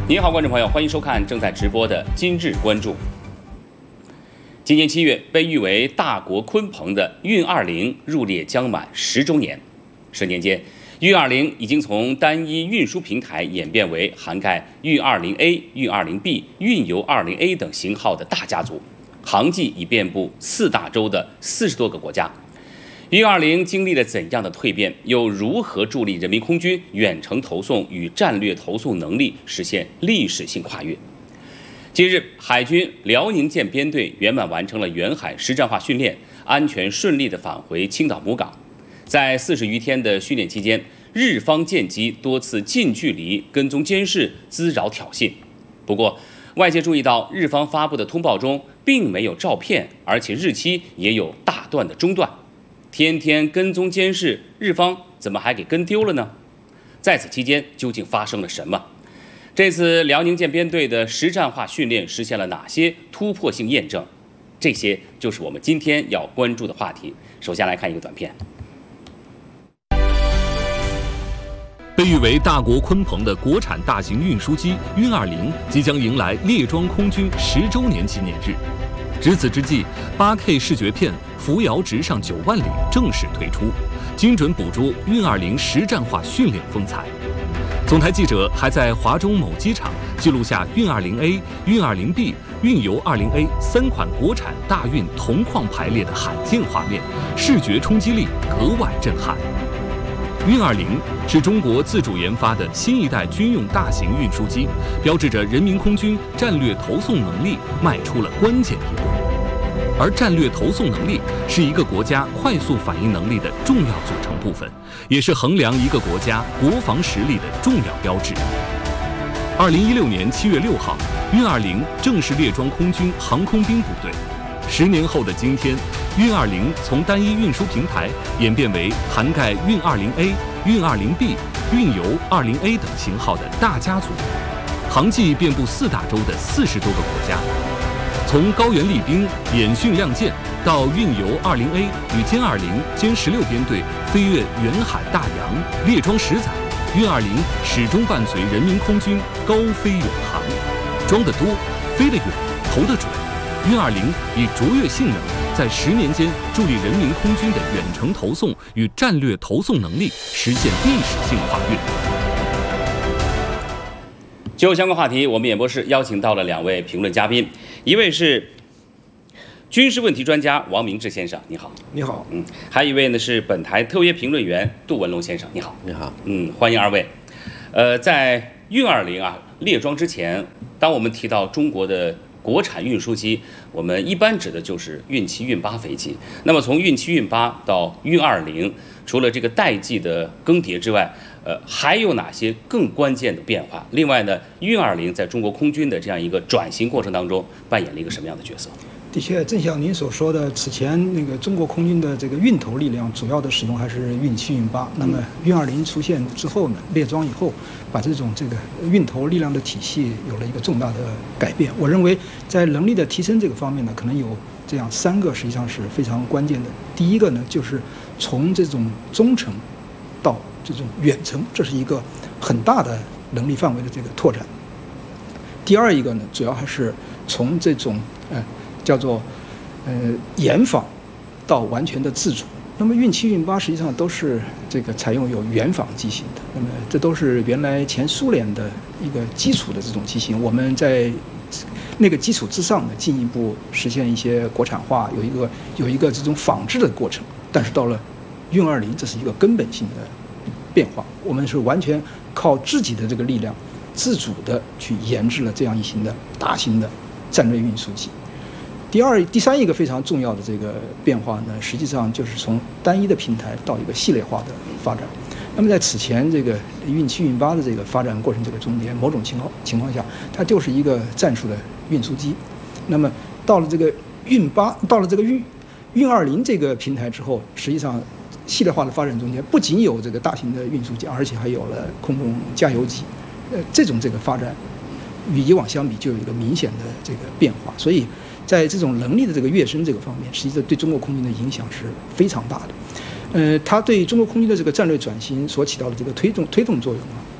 您好，观众朋友，欢迎收看正在直播的《今日关注》。今年7月，被誉为大国鲲鹏的运20入列将满10周年。10年间，运20已经从单一运输平台演变为涵盖运20A、运20B、运油20A 等型号的大家族，航迹已遍布4大洲的40多个国家。运20经历了怎样的蜕变，又如何助力人民空军远程投送与战略投送能力实现历史性跨越？近日，海军辽宁舰编队圆满完成了远海实战化训练，安全顺利地返回青岛母港。在40余天的训练期间，日方舰机多次近距离跟踪监视、滋扰挑衅。不过，外界注意到日方发布的通报中并没有照片，而且日期也有大段的中断。天天跟踪监视，日方怎么还给跟丢了呢？在此期间究竟发生了什么？这次辽宁舰编队的实战化训练实现了哪些突破性验证？这些就是我们今天要关注的话题。首先来看一个短片。 被誉为大国鲲鹏的国产大型运输机运20即将迎来列装空军10周年纪念日。值此之际，8K 视觉片《扶摇直上9万里》正式推出，精准捕捉运20实战化训练风采。总台记者还在华中某机场记录下运20A、运20B、运油20A 3款国产大运同框排列的罕见画面，视觉冲击力格外震撼。运20是中国自主研发的新一代军用大型运输机，标志着人民空军战略投送能力迈出了关键一步。而战略投送能力是一个国家快速反应能力的重要组成部分，也是衡量一个国家国防实力的重要标志。2016年7月6号，运20正式列装空军航空兵部队。10年后的今天，运20从单一运输平台演变为涵盖运20A、运20B、运油20A 等型号的大家族，航迹遍布4大洲的40多个国家。从高原厉兵演训亮剑，到运油20A 与歼20、歼16编队飞越远海大洋，列装10载，运20始终伴随人民空军高飞远航，装得多，飞得远，投得准。运20以卓越性能，在10年间助力人民空军的远程投送与战略投送能力实现历史性跨越。 就相关话题，我们演播室邀请到了2位评论嘉宾，一位是军事问题专家王明志先生，你好。 你好。 还有一位呢是本台特约评论员杜文龙先生，你好。 你好。 欢迎2位。在运20列装之前，当我们提到中国的国产运输机，我们一般指的就是运7、运8飞机。那么从运7、运8到运20，除了这个代际的更迭之外，还有哪些更关键的变化？另外呢，运20在中国空军的这样一个转型过程当中扮演了一个什么样的角色？ 的确，正像您所说的，此前那个中国空军的这个运头力量主要的使用还是运7、运8。那么运20出现之后呢，列装以后，把这个运头力量的体系有了一个重大的改变。我认为在能力的提升这个方面呢，可能有这样3个实际上是非常关键的。第一个呢，就是从这种中程到这种远程，这是一个很大的能力范围的这个拓展。第二一个呢，主要还是从这种叫做研仿到完全的自主。那么运7、运8实际上都是这个采用有原仿机型的，那么这都是原来前苏联的一个基础的这种机型，我们在那个基础之上呢，进一步实现一些国产化，有一个这种仿制的过程。但是到了运20，这是一个根本性的变化，我们是完全靠自己的这个力量，自主的去研制了这样一型的大型的战略运输机。第三一个非常重要的这个变化呢，实际上就是从单一的平台到一个系列化的发展。那么在此前这个运7、运8的这个发展过程这个中间，某种情况下，它就是一个战术的运输机。那么到了这个运20这个平台之后，实际上系列化的发展中间，不仅有这个大型的运输机，而且还有了空中加油机。这个发展与以往相比，就有一个明显的这个变化。所以在这种能力的这个跃升这个方面，实际上对中国空军的影响是非常大的。它对中国空军的这个战略转型所起到的这个推动作用啊，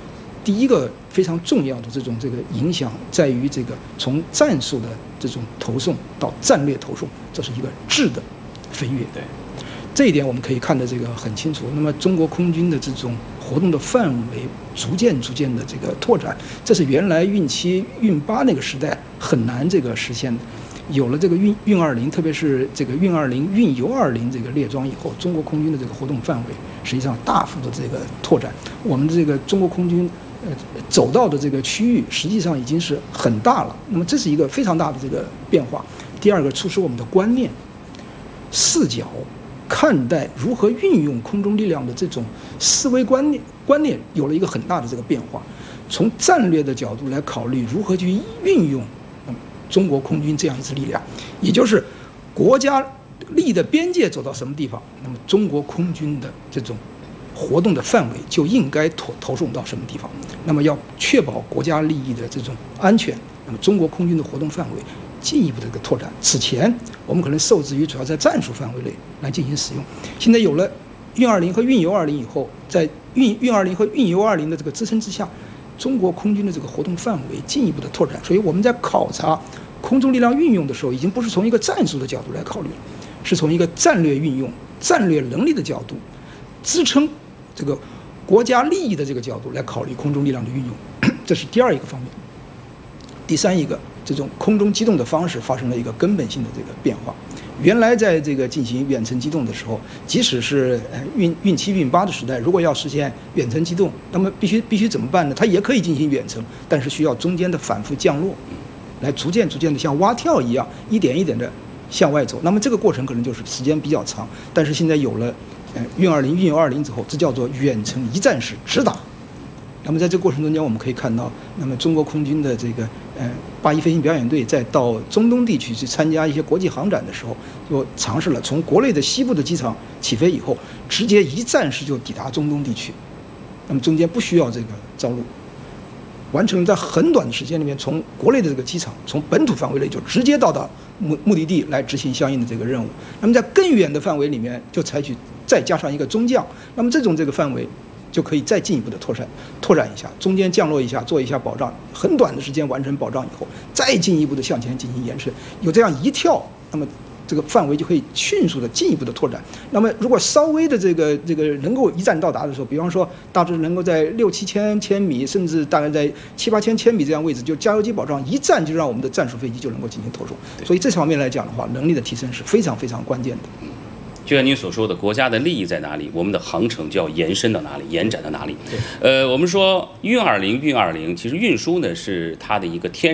第一个非常重要的这个影响在于这个从战术的这种投送到战略投送，这是一个质的飞跃。 对， 这一点我们可以看得这个很清楚。那么中国空军的这种活动的范围逐渐的这个拓展，这是原来运7、运8那个时代很难这个实现的。有了这个运20，特别是这个运20、运油20这个列装以后，中国空军的这个活动范围实际上大幅的这个拓展。我们的这个中国空军走到的这个区域实际上已经是很大了。那么这是一个非常大的这个变化。第二个，促使我们的观念、视角、看待如何运用空中力量的这种思维观念有了一个很大的这个变化。从战略的角度来考虑如何去运用中国空军这样一支力量，也就是国家利益的边界走到什么地方，那么中国空军的这种活动的范围就应该投送到什么地方。那么要确保国家利益的这种安全，那么中国空军的活动范围进一步的这个拓展。此前我们可能受制于主要在战术范围内来进行使用，现在有了运20和运油20以后，在运20和运油20的这个支撑之下，中国空军的这个活动范围进一步的拓展。所以我们在考察空中力量运用的时候，已经不是从一个战术的角度来考虑了，是从一个战略运用、战略能力的角度，支撑这个国家利益的这个角度来考虑空中力量的运用，这是第二一个方面。第三一个，这种空中机动的方式发生了一个根本性的这个变化。原来在这个进行远程机动的时候，即使是运7、运8的时代，如果要实现远程机动，那么必须怎么办呢？它也可以进行远程，但是需要中间的反复降落，来逐渐的像蛙跳一样，一点一点的向外走。那么这个过程可能就是时间比较长，但是现在有了运20、运油20之后，这叫做远程一站式直打。那么在这个过程中间，我们可以看到，那么中国空军的这个81飞行表演队在到中东地区去参加一些国际航展的时候，就尝试了从国内的西部的机场起飞以后，直接一站式就抵达中东地区，那么中间不需要这个着陆，完成了在很短的时间里面，从国内的这个机场，从本土范围内就直接到达目的地来执行相应的这个任务。那么在更远的范围里面，就采取再加上一个中降，那么这个范围就可以再进一步的拓展一下，中间降落一下，做一下保障，很短的时间完成保障以后，再进一步的向前进行延伸，有这样一跳，那么这个范围就可以迅速的进一步的拓展。那么如果稍微的这个能够一站到达的时候，比方说大致能够在6、7千米，甚至大概在7、8千米这样位置，就加油机保障一站就让我们的战术飞机就能够进行投送。所以这方面来讲的话，能力的提升是非常关键的。 就像您所说的，国家的利益在哪里，我们的航程就要延伸到哪里，延展到哪里。我们说运20，其实运输呢是它的一个天